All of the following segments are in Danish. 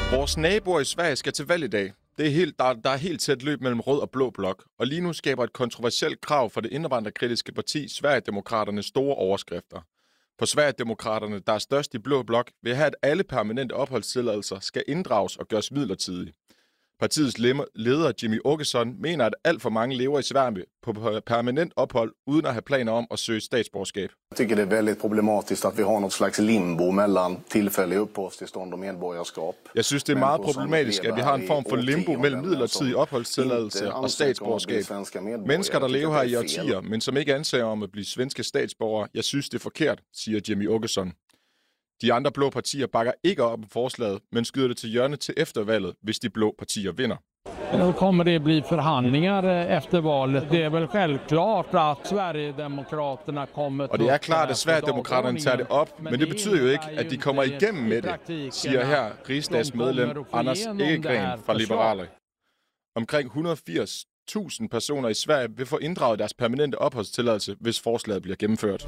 Vores naboer i Sverige skal til valg i dag. Der er helt tæt løb mellem rød og blå blok, og lige nu skaber et kontroversielt krav for det indvandrerkritiske parti Sverigedemokraterne store overskrifter. På Sverigedemokraterne, der er størst i blå blok, vil have, at alle permanente opholdstilladelser skal inddrages og gøres midlertidige. Partiets leder Jimmy Åkesson mener, at alt for mange lever i Sverige på permanent ophold, uden at have planer om at søge statsborgerskab. Jeg tycker det är väldigt problematiskt att vi har något slags limbo mellan tillfälliga uppehållstillstånd och medborgarskap. Jeg synes, det er meget problematisk, at vi har en form for limbo mellem midlertidig opholdstilladelse og statsborgerskab. Mennesker, der lever her i årtier, men som ikke ansøger om at blive svenske statsborgere, jeg synes, det er forkert, siger Jimmy Åkesson. De andre blå partier bakker ikke op om forslaget, men skyder det til hjørne til eftervalget, hvis de blå partier vinder. Då kommer det bli förhandlingar efter valet. Det är väl självklart att Sverigedemokraterna kommer Og det er klart, at Sverigedemokraterne tager det op, men det betyder jo ikke, at de kommer igennem med det, siger her rigsdagsmedlem Anders Ekegren fra Liberale. Omkring 180.000 personer i Sverige vil få inddraget deres permanente opholdstilladelse, hvis forslaget bliver gennemført.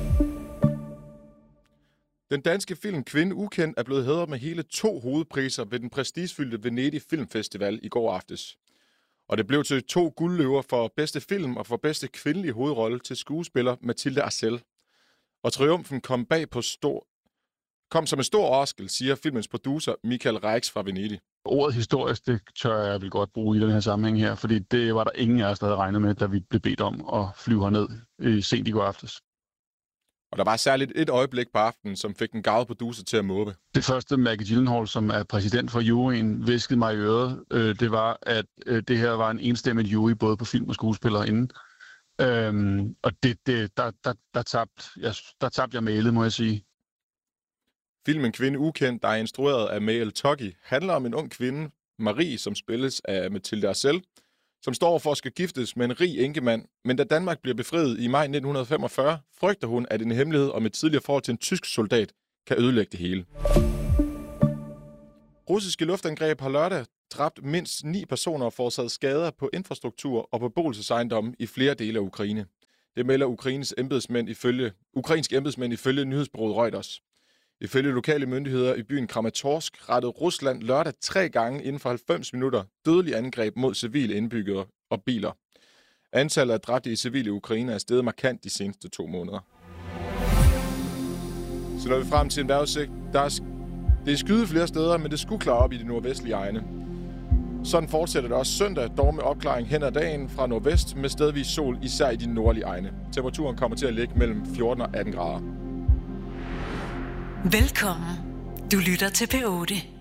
Den danske film Kvinde Ukendt er blevet hædret med hele 2 hovedpriser ved den prestigefyldte Venedig Filmfestival i går aftes. Og det blev til 2 guldløver for bedste film og for bedste kvindelige hovedrolle til skuespiller Mathilde Arcel. Og triumfen kom som en stor overraskelse, siger filmens producer Michael Reix fra Venedig. Ordet historisk, det tør jeg vel godt bruge i den her sammenhæng her, fordi det var der ingen af os, der havde regnet med, da vi blev bedt om at flyve herned sent i går aftes. Og der var særligt et øjeblik på aftenen, som fik den gavede producer til at måbe. Det første, Maggie Gyllenhaal, som er præsident for juryen, viskede mig i øret, det var, at det her var en enstemmig jury, både på film og skuespillere inden. Og der tabte jeg mailet, må jeg sige. Filmen Kvinde Ukendt, der er instrueret af Mael Toggi, handler om en ung kvinde, Marie, som spilles af Mathilde Arcel, som står for at skal giftes med en rig enkemand, men da Danmark bliver befriet i maj 1945, frygter hun, at en hemmelighed om et tidligere forhold til en tysk soldat kan ødelægge det hele. Russiske luftangreb har lørdag dræbt mindst 9 personer og forårsaget skader på infrastruktur og beboelsesejendomme i flere dele af Ukraine. Det melder ukrainske embedsmænd ifølge nyhedsbureauet Reuters. Ifølge lokale myndigheder i byen Kramatorsk rettede Rusland lørdag 3 gange inden for 90 minutter dødelige angreb mod civile indbyggere og biler. Antallet af dræbte i civile Ukraine er steget markant de seneste 2 måneder. Så når vi frem til en vejrudsigt, det er skyet flere steder, men det skulle klare op i de nordvestlige egne. Sådan fortsætter det også søndag, dog med opklaring hen ad dagen fra nordvest med stedvis sol, især i de nordlige egne. Temperaturen kommer til at ligge mellem 14 og 18 grader. Velkommen. Du lytter til P8.